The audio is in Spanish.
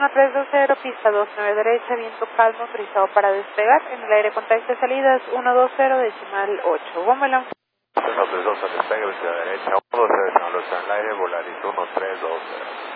1320, pista 29 derecha, viento calmo, autorizado para despegar, en el aire contacto de salidas 120,8. Bombelan. 132 a despegue, velocidad derecha, 120, en el aire, Volaris 1320.